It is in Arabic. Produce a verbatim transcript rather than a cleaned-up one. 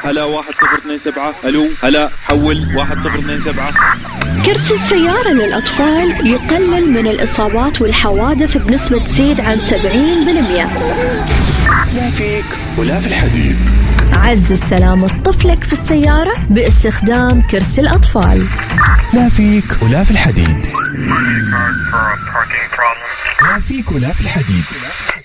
هلا واحد صفر اثنين سبعة. ألو هلا حول واحد صفر اثنين سبعة. كرسي السيارة للأطفال يقلل من الإصابات والحوادث بنسبة تزيد عن سبعين بالمئة. لا فيك ولا في الحديد. عزز سلامة طفلك في السيارة باستخدام كرسي الأطفال. لا فيك ولا في الحديد. لا فيك ولا في الحديد.